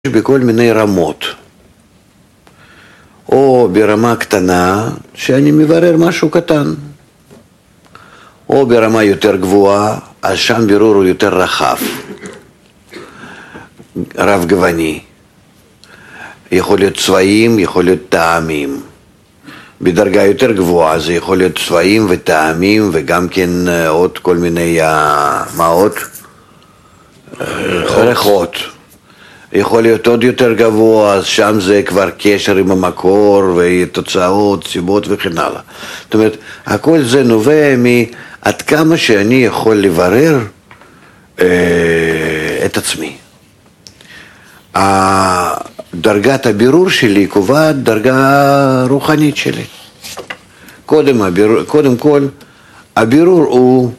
בכל מיני רמות, או ברמה קטנה שאני מברר משהו קטן, או ברמה יותר גבוהה, אז שם בירור הוא יותר רחב, רב גווני, יכול להיות צבעים, יכול להיות טעמים. בדרגה יותר גבוהה זה יכול להיות צבעים וטעמים וגם כן עוד כל מיני, מה עוד? ריחות. יכול להיות עוד יותר גבוה, אז שם זה כבר קשר עם המקור ותוצאות, סיבות וכן הלאה. זאת אומרת, הכל זה נובע מעד כמה שאני יכול לברר את עצמי. דרגת הבירור שלי קובעת דרגה רוחנית שלי. קודם כל, הבירור הוא,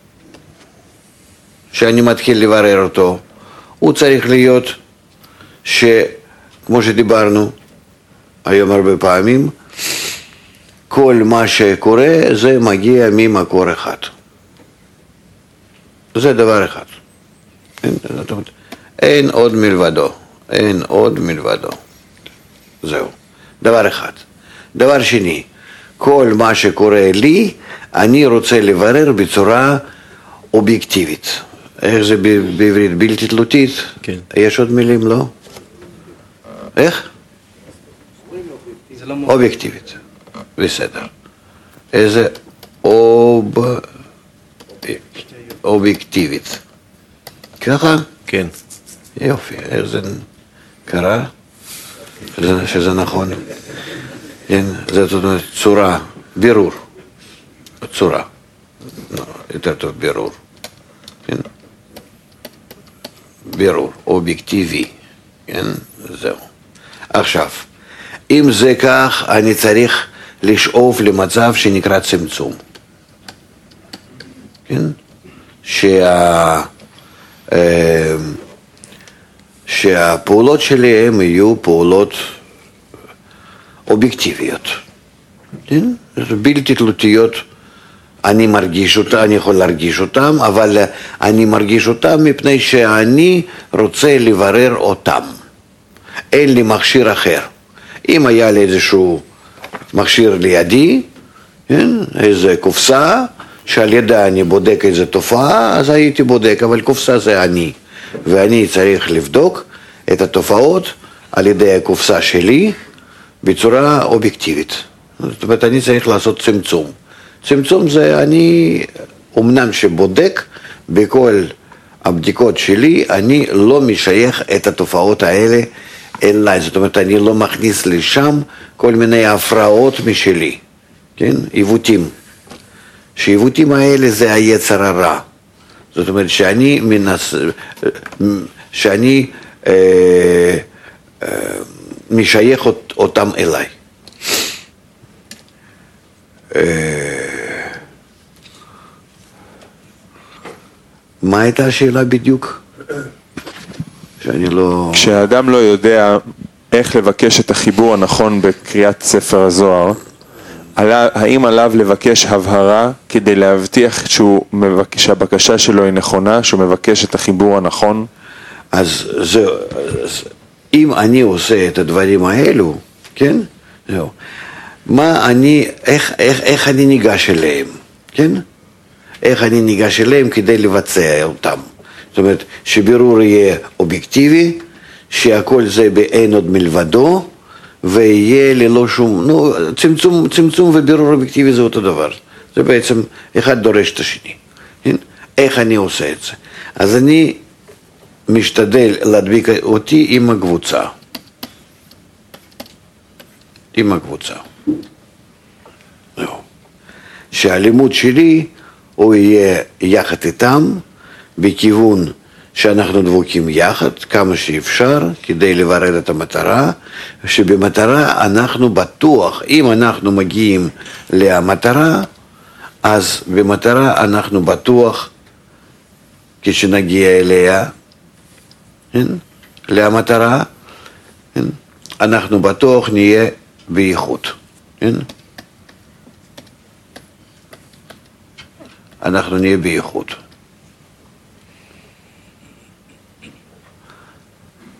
שאני מתחיל לברר אותו, הוא צריך להיות שכמו שדיברנו היום הרבה פעמים, כל מה שקורה זה מגיע ממקור אחד. זה דבר אחד. אין עוד מלבדו. אין עוד מלבדו. זהו. דבר אחד. דבר שני, כל מה שקורה לי, אני רוצה לברר בצורה אובייקטיבית. איך זה בעברית? בלתי תלותית? כן. יש עוד מילים, לא? איך? אובייקטיבית. בסדר. איזה אובייקטיבית. ככה? כן. יופי, איך זה קרה? שזה נכון. כן, זה זאת אומרת צורה, בירור. צורה. יותר טוב בירור. כן? בירור, אובייקטיבי. כן? זהו. עכשיו, אם זה כך, אני צריך לשאוף למצב שנקרא צמצום. כן? שהפעולות שלי הם יהיו פעולות אובייקטיביות. כן? בלתי תלותיות. אני מרגיש אותם, אני יכול להרגיש אותם, אבל אני מרגיש אותם מפני שאני רוצה לברר אותם. אין לי מכשיר אחר. אם היה לי איזשהו מכשיר לידי, כן? איזה קופסה, שעל ידה אני בודק איזו תופעה, אז הייתי בודק, אבל קופסה זה אני. ואני צריך לבדוק את התופעות על ידי הקופסה שלי בצורה אובייקטיבית. זאת אומרת, אני צריך לעשות צמצום. צמצום זה אני, אמנם שבודק בכל הבדיקות שלי, אני לא משייך את התופעות האלה אליי. זאת אומרת, אני לא מכניס לשם כל מיני הפרעות משלי, כן? עיוותים. שעיוותים האלה זה היצר הרע. זאת אומרת, שאני משייך אותם אליי. מה הייתה השאלה בדיוק? שאני לא... כשהאדם לא יודע איך לבקש את החיבור הנכון בקריאת ספר הזוהר, האם עליו לבקש הבהרה כדי להבטיח שהבקשה שלו היא נכונה, שהוא מבקש את החיבור הנכון? אז זהו, אם אני עושה את הדברים האלו, כן? זהו. איך אני ניגש אליהם, כן? איך אני ניגש אליהם כדי לבצע אותם. זאת אומרת, שבירור יהיה אובייקטיבי, שהכל זה באין עוד מלבדו, ויהיה ללא שום, צמצום ובירור אובייקטיבי זה אותו דבר. זה בעצם, אחד דורש את השני. כן? איך אני עושה את זה? אז אני משתדל להדביק אותי עם הקבוצה. עם הקבוצה. זהו. שהלימוד שלי הוא יהיה יחד איתם, בכיוון שאנחנו דבוקים יחד, כמה שאפשר, כדי לברר את המטרה, שבמטרה אנחנו בטוח, אם אנחנו מגיעים למטרה, אז במטרה אנחנו בטוח, כשנגיע אליה, כן? למטרה, כן? אנחנו בטוח נהיה בייחוד. כן? אנחנו נהיה בייחוד.